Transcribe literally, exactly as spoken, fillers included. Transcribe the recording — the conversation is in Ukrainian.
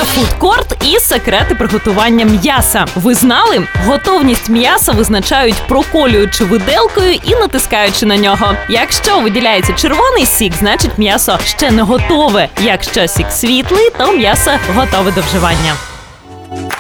фудкорт і секрети приготування м'яса. Ви знали? Готовність м'яса визначають проколюючи виделкою і натискаючи на нього. Якщо виділяється червоний сік, значить м'ясо ще не готове. Якщо сік світлий, то м'ясо готове до вживання.